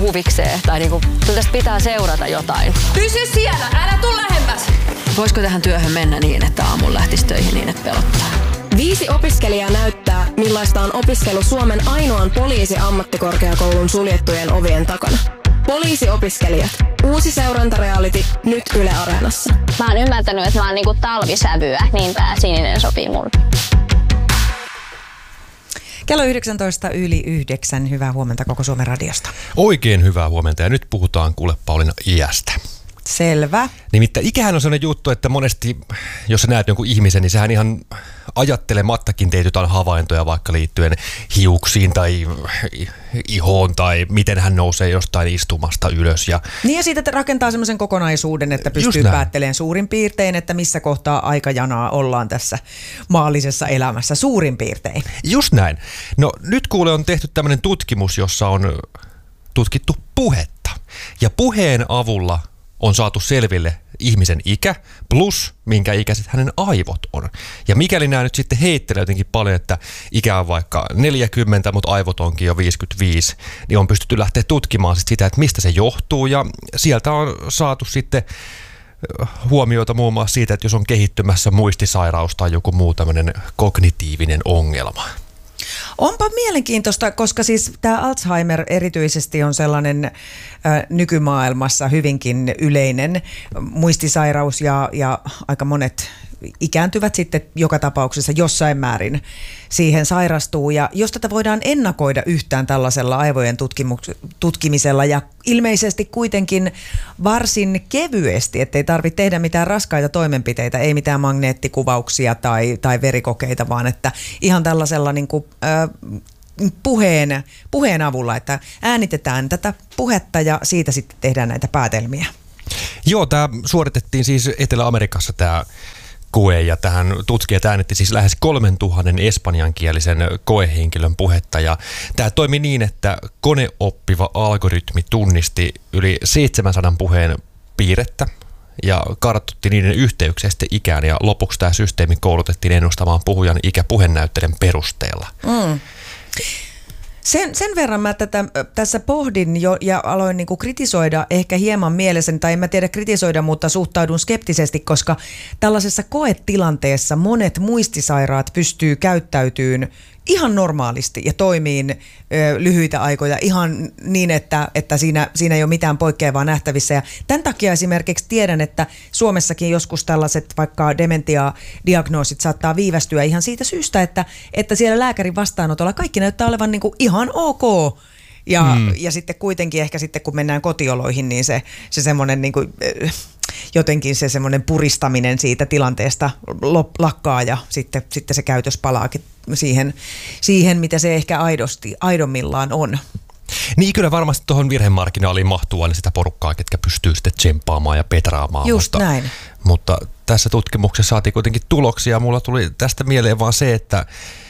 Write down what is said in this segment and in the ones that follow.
huvikseen tai niinku, tästä pitää seurata jotain. Pysy siellä, älä tuu lähemmäs! Voisiko tähän työhön mennä niin, että aamulla lähtisi töihin niin, että pelottaa? 5 opiskelijaa näyttää, millaista on opiskelu Suomen ainoan poliisiammattikorkeakoulun suljettujen ovien takana. Poliisiopiskelijat. Uusi seurantareality nyt Yle Areenassa. Mä oon ymmärtänyt, että mä oon niinku talvisävyä, niin tää sininen sopii mulle. Kello 19:09. Hyvää huomenta koko Suomen radiosta. Oikein hyvää huomenta ja nyt puhutaan kuule Pauliina iästä. Selvä. Nimittäin ikähän on sellainen juttu, että monesti, jos sä näet jonkun ihmisen, niin sähän ihan ajattelemattakin teet jotain havaintoja vaikka liittyen hiuksiin tai ihoon tai miten hän nousee jostain istumasta ylös. Niin ja siitä rakentaa semmoisen kokonaisuuden, että pystyy päättelemään suurin piirtein, että missä kohtaa aikajanaa ollaan tässä maallisessa elämässä suurin piirtein. Just näin. No nyt kuule on tehty tämmöinen tutkimus, jossa on tutkittu puhetta ja puheen avulla on saatu selville ihmisen ikä plus minkä ikäiset hänen aivot on. Ja mikäli nämä nyt sitten heittelee jotenkin paljon, että ikä on vaikka 40, mutta aivot onkin jo 55, niin on pystytty lähteä tutkimaan sitä, että mistä se johtuu. Ja sieltä on saatu sitten huomioita muun muassa siitä, että jos on kehittymässä muistisairaus tai joku muu tämmöinen kognitiivinen ongelma. Onpa mielenkiintoista, koska siis tämä Alzheimer erityisesti on sellainen nykymaailmassa hyvinkin yleinen muistisairaus ja aika monet ikääntyvät sitten joka tapauksessa jossain määrin siihen sairastuu. Ja jos tätä voidaan ennakoida yhtään tällaisella aivojen tutkimisella ja ilmeisesti kuitenkin varsin kevyesti, ettei tarvitse tehdä mitään raskaita toimenpiteitä, ei mitään magneettikuvauksia tai verikokeita, vaan että ihan tällaisella niin kuin, puheen avulla, että äänitetään tätä puhetta ja siitä sitten tehdään näitä päätelmiä. Joo, tämä suoritettiin siis Etelä-Amerikassa tämä koe ja tähän tutkijat äänitti siis lähes 3000 espanjankielisen koehenkilön puhetta ja tämä toimi niin, että koneoppiva algoritmi tunnisti yli 700 puheen piirrettä ja kartoitti niiden yhteyksiä sitten ikään ja lopuksi tämä systeemi koulutettiin ennustamaan puhujan ikä puhennäytteiden perusteella. Sen verran mä tässä pohdin jo ja aloin niinku kritisoida ehkä hieman mielessäni, tai en mä tiedä kritisoida, mutta suhtaudun skeptisesti, koska tällaisessa koetilanteessa monet muistisairaat pystyy käyttäytymään ihan normaalisti ja toimiin lyhyitä aikoja ihan niin, että siinä ei ole mitään poikkeavaa nähtävissä. Ja tämän takia esimerkiksi tiedän, että Suomessakin joskus tällaiset vaikka dementia-diagnoosit saattaa viivästyä ihan siitä syystä, että siellä lääkärin vastaanotolla kaikki näyttää olevan niin kuin ihan ok. Ja sitten kuitenkin ehkä sitten kun mennään kotioloihin, niin se semmoinen niin kuin, jotenkin se semmoinen puristaminen siitä tilanteesta lakkaa ja sitten se käytös palaakin siihen, mitä se ehkä aidommillaan on. Niin kyllä varmasti tuohon virhemarginaaliin mahtuu aina sitä porukkaa, ketkä pystyy sitten tsemppaamaan ja petraamaan. Just näin. Mutta tässä tutkimuksessa saatiin kuitenkin tuloksia. Mulla tuli tästä mieleen vaan se, että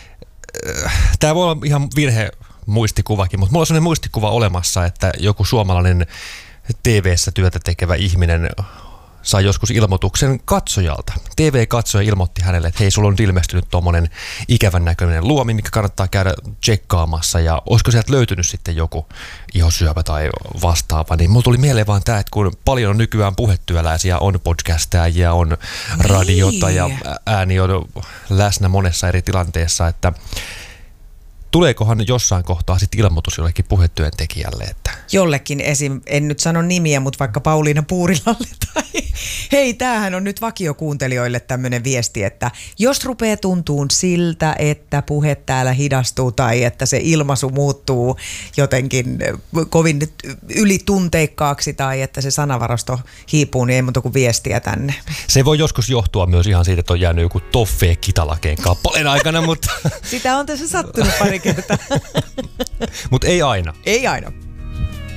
tämä voi olla ihan muistikuvakin, mutta mulla on sellainen muistikuva olemassa, että joku suomalainen TV-ssä työtä tekevä ihminen sai joskus ilmoituksen katsojalta. TV-katsoja ilmoitti hänelle, että hei, sulla on ilmestynyt tuommoinen ikävän näköinen luomi, mikä kannattaa käydä tsekkaamassa ja olisiko sieltä löytynyt sitten joku ihosyöpä tai vastaava. Niin mulla tuli mieleen vaan tämä, että kun paljon on nykyään puhetyöläisiä, on podcastajia, on radiota ja ääni on läsnä monessa eri tilanteessa, että tuleekohan jossain kohtaa sitten ilmoitus jollekin puhetyöntekijälle? Että jollekin en nyt sano nimiä, mutta vaikka Pauliina Puurilalle tai hei, tämähän on nyt vakiokuuntelijoille tämmöinen viesti, että jos rupeaa tuntuun siltä, että puhe täällä hidastuu tai että se ilmaisu muuttuu jotenkin kovin ylitunteikkaaksi tai että se sanavarasto hiipuu, niin ei muuta kuin viestiä tänne. Se voi joskus johtua myös ihan siitä, että on jäänyt joku Toffee Kitalakeen kappaleen aikana, mutta sitä on tässä sattunut pari kertaa. Mutta ei aina. Ei aina.